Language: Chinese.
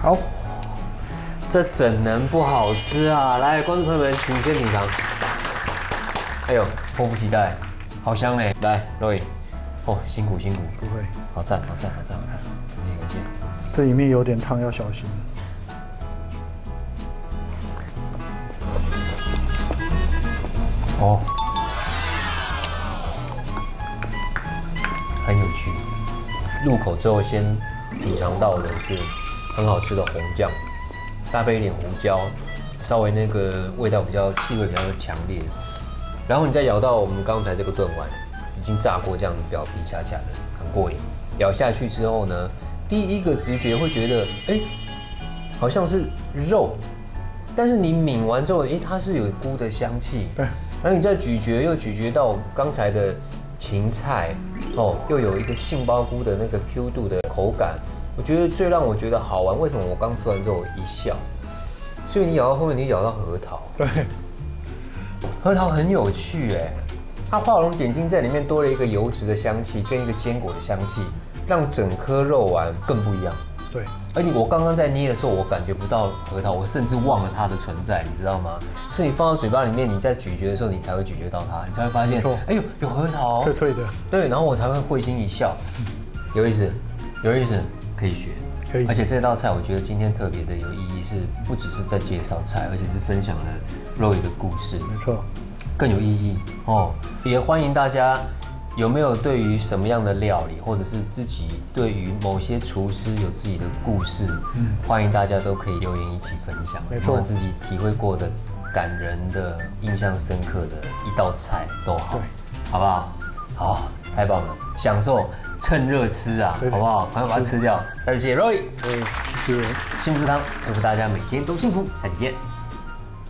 好， 这怎能不好吃啊？来，观众朋友们，请先品尝。哎呦，迫不及待，好香嘞！来，Roy，哦，辛苦辛苦， 不会， 好赞好赞好赞好赞，感谢感谢。 这里面有点汤，要小心。 哦，很有趣。入口之后，先品尝到的是很好吃的红酱，搭配一点胡椒，稍微那个味道气味比较强烈。然后你再咬到我们刚才这个炖丸，已经炸过，这样表皮恰恰的，很过瘾。咬下去之后呢，第一个直觉会觉得，好像是肉，但是你抿完之后，它是有菇的香气。 对。 然后你再咀嚼，又咀嚼到刚才的芹菜，又有一个杏鲍菇的那个 Q 度的口感。我觉得最让我觉得好玩，为什么我刚吃完之后我一笑？所以你咬到后面，你咬到核桃。 对。 核桃很有趣它画龙点睛在里面多了一个油脂的香气跟一个坚果的香气，让整颗肉丸更不一样。 对， 而且我刚刚在捏的时候，我感觉不到核桃，我甚至忘了它的存在，你知道吗？是你放到嘴巴里面，你在咀嚼的时候，你才会咀嚼到它，你才会发现，哎呦，有核桃， 脆脆的。 对，然后我才会会心一笑，有意思，有意思，可以学。 可以。 而且这道菜，我觉得今天特别的有意义，是不只是在介绍菜，而且是分享了Roy的故事， 没错， 更有意义哦。也欢迎大家。有没有对于什么样的料理，或者是自己对于某些厨师有自己的故事，欢迎大家都可以留言一起分享。 没错， 自己体会过的、感人的、印象深刻的一道菜都好，好不好？好，太棒了，享受趁热吃啊，好不好？赶快把它吃掉。再次谢谢 Roy， 谢谢。 幸福食堂，祝福大家每天都幸福，下期见。